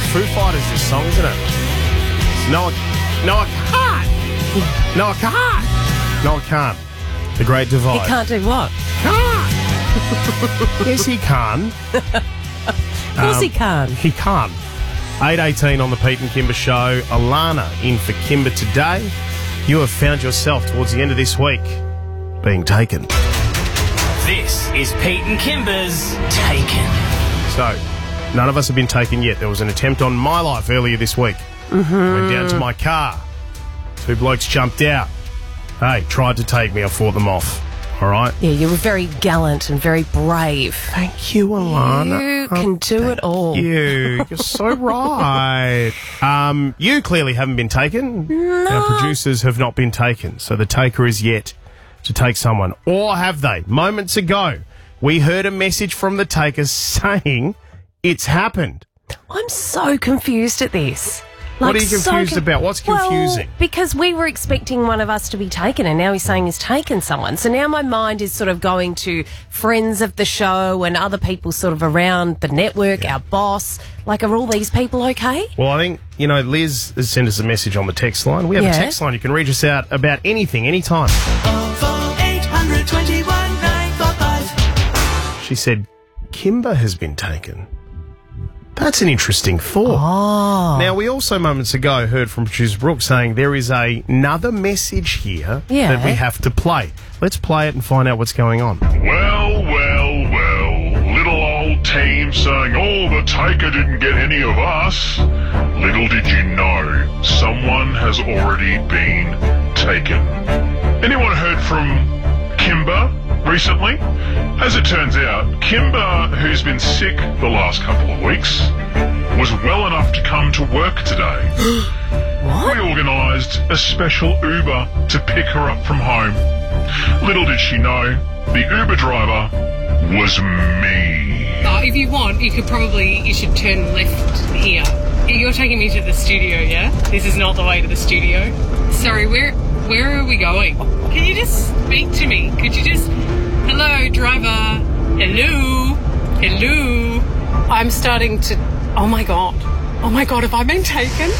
Foo Fighters, this song, isn't it? No, I can't. No, I can't. No, I can't. The Great Divide. He can't do what? Can't. Yes, he can. Of course he can. He can't. 8:18 on the Pete and Kimber Show. Alana in for Kimber today. You have found yourself towards the end of this week being taken. This is Pete and Kimber's Taken. So, none of us have been taken yet. There was an attempt on my life earlier this week. Went down to my car. Two blokes jumped out. Hey, tried to take me. I fought them off. All right? Yeah, you were very gallant and very brave. Thank you, Alana. You can do it all. You're so right. You clearly haven't been taken. No. Our producers have not been taken. So the taker is yet to take someone. Or have they? Moments ago, we heard a message from the taker saying it's happened. I'm so confused at this. What are you confused about? What's confusing? Well, because we were expecting one of us to be taken, and now he's saying he's taken someone. So now my mind is sort of going to friends of the show and other people sort of around the network, our boss. Like, are all these people okay? Well, I think, Liz has sent us a message on the text line. We have a text line. You can reach us out about anything, anytime. 800 21 945. She said, Kimber has been taken. That's an interesting thought. Oh. Now, we also moments ago heard from producer Brooke saying there is another message here that we have to play. Let's play it and find out what's going on. Well, little old team saying, oh, the taker didn't get any of us. Little did you know, someone has already been taken. Anyone heard from Kimber recently? As it turns out, Kimber, who's been sick the last couple of weeks, was well enough to come to work today. What? We organised a special Uber to pick her up from home. Little did she know, the Uber driver was me. If you want, you should turn left here. You're taking me to the studio, yeah? This is not the way to the studio. Sorry, where are we going? Can you just speak to me? Could you just... Hello, driver. Hello. I'm starting to... Oh, my God, have I been taken?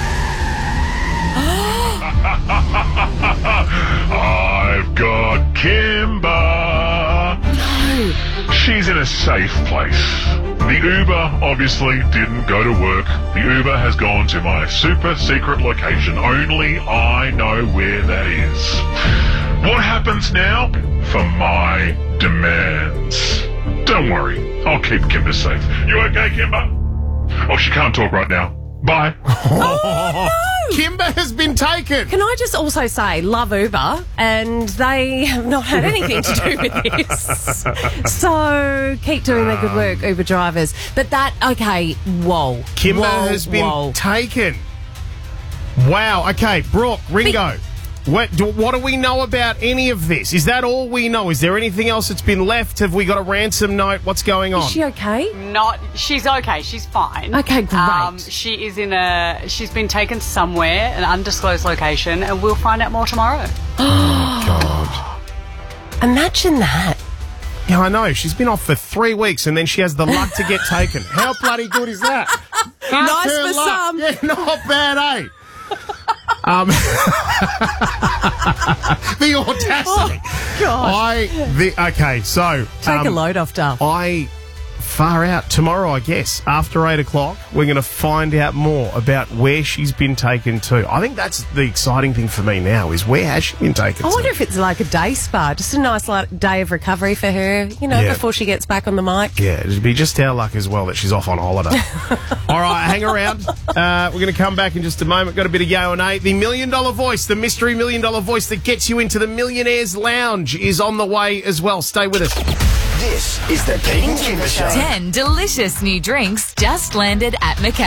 I've got Kimber. No. She's in a safe place. The Uber obviously didn't go to work. The Uber has gone to my super secret location. Only I know where that is. What happens now? For my demands. Don't worry, I'll keep Kimber safe. You okay, Kimber? Oh, she can't talk right now. Bye. Oh, no. Kimber has been taken. Can I just also say, love Uber, and they have not had anything to do with this. So keep doing their good work, Uber drivers. But whoa. Kimber has been taken. Wow. Okay, Brooke, Ringo. What do we know about any of this? Is that all we know? Is there anything else that's been left? Have we got a ransom note? What's going on? Is she okay? She's okay. She's fine. Okay, great. She is she's been taken somewhere, an undisclosed location, and we'll find out more tomorrow. Oh, God. Imagine that. Yeah, I know. She's been off for 3 weeks and then she has the luck to get taken. How bloody good is that? Nice for some. Yeah, not bad, eh? The audacity. Oh, God. Okay, so... Take a load off, Duff. Far out tomorrow, I guess. After 8 o'clock, we're going to find out more about where she's been taken to. I think that's the exciting thing for me now, is where has she been taken to? I wonder if it's like a day spa, just a nice day of recovery for her, before she gets back on the mic. Yeah, it'd be just our luck as well that she's off on holiday. All right, hang around. We're going to come back in just a moment. Got a bit of Yo and A. The $1 Million voice, the mystery $1 Million voice that gets you into the Millionaires Lounge is on the way as well. Stay with us. This is the Pete and Kimber Show. 10 delicious new drinks just landed at McCann.